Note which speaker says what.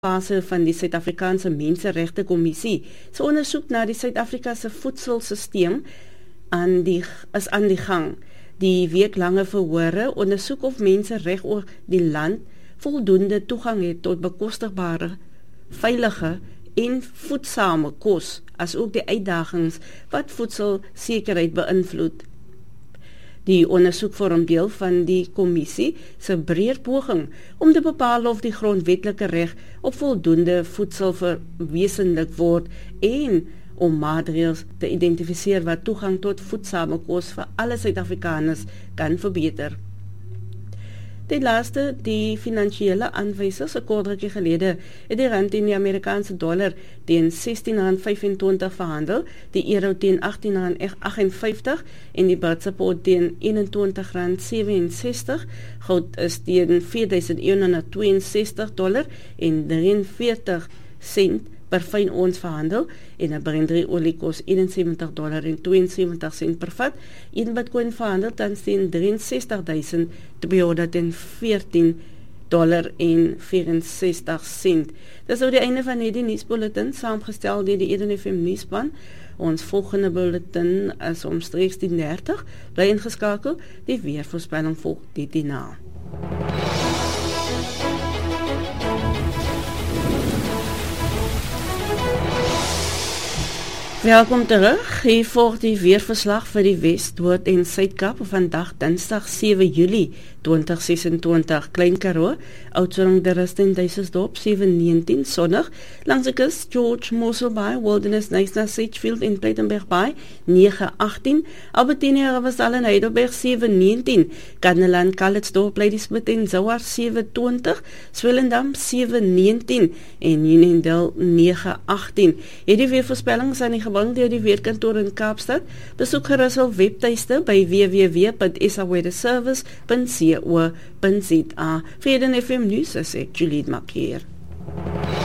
Speaker 1: fase van die Suid-Afrikaanse Menseregte Kommissie se ondersoek na die Suid-Afrikaanse voedselsisteem is aan die gang. Die weeklange verhore ondersoek of mense reg oor die land voldoende toegang het tot bekostigbare, veilige en voedsame kos, as ook die uitdagings wat voedselsekerheid beïnvloed. Die ondersoek vorm deel van die kommissie se breër poging om te bepaal of die grondwetlike reg op voldoende voedsel verwesenlik word en om maatreëls te identifiseer wat toegang tot voedsame kos vir alle Suid-Afrikaners kan verbeter. Ten laaste, die finansiële aanwysers 'n kort rukkie gelede het die rand teen die Amerikaanse dollar teen R16.25 verhandel, die euro teen R18.58 en die Britse pond teen R21.67. Goud is teen $4.162 en 43 sent per fyn ons verhandel en 'n Brent olie kos $71.72 per vat. Een Bitcoin verhandel tans teen $63.214.64. Dis nou die einde van hierdie nuusbulletin, saamgestel deur die Eden FM nuusspan. Ons volgende bulletin is omstreeks 10:30. Bly ingeskakel, die weervoorspelling volg dit hierna. Welkom terug. Hier volg die weerverslag vir die Wes-, Noord- en Suid-Kaap vandag Dinsdag 7 Julie 2026. Klein Karoo, Oudtshoorn, De Rust en Duiselsdorp 7:19 sonnig. Langs die kus George Mossel Bay, Wilderness, Knysna, Sedgefield en Plettenberg Bay 9:18. Albertina, Riversdal en Heidelberg 7:19. Kannaland, Calitzdorp, Ladysmith en Zouar 7:20. Swellendam 7:19 en Uniondale 9:18. Hierdie weervoorspellings aan die gebring deur die weerkantoor in Kaapstad. Besoek gerus hul webtuiste by www.saweatherservice.co.za. Vir Eden FM nuus is ek Juliet Makier.